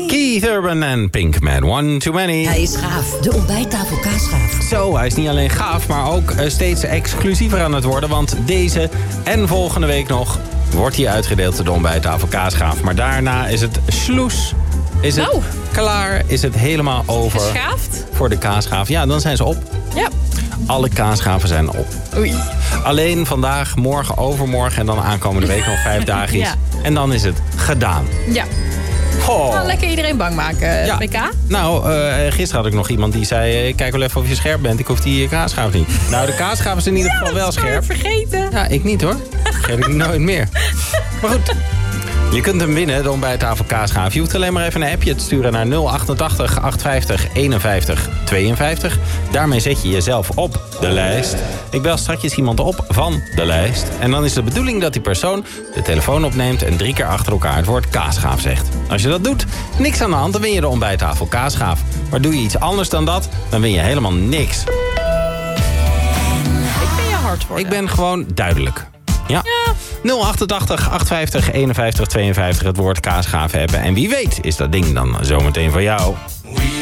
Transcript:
Keith Urban en Pinkman, One Too Many. Hij is gaaf, de ontbijttafel kaasgaaf. Zo, hij is niet alleen gaaf, maar ook steeds exclusiever aan het worden. Want deze en volgende week nog wordt hij uitgedeeld, de ontbijttafel kaasgaaf. Maar daarna is het sloes. Is het klaar? Is het helemaal over? Geschaafd? Voor de kaasgaaf. Ja, dan zijn ze op. Ja. Alle kaasgaven zijn op. Oei. Alleen vandaag, morgen, overmorgen en dan aankomende week nog 5 dagen is. Ja. En dan is het gedaan. Ja. Oh. Nou, lekker iedereen bang maken, Ja. PK. Nou, gisteren had ik nog iemand die zei... kijk wel even of je scherp bent, ik hoef die kaasgaaf niet. Nou, de kaasgaaf is in ieder geval wel scherp. Vergeten. Ja, ik niet hoor. Vergeet ik nooit meer. Maar goed, je kunt hem winnen, de ontbijttafel kaasgaaf. Je hoeft alleen maar even een appje te sturen naar 088 850 51 52. Daarmee zet je jezelf op de lijst. Ik bel straks iemand op van de lijst. En dan is de bedoeling dat die persoon de telefoon opneemt... en 3 keer achter elkaar het woord kaasgaaf zegt. Als je dat doet, niks aan de hand, dan win je de ontbijttafel kaasgaaf. Maar doe je iets anders dan dat, dan win je helemaal niks. Ik ben je hard voor. Ik ben gewoon duidelijk. Ja. 088 850 51 52 het woord kaasgaaf hebben. En wie weet is dat ding dan zometeen van jou.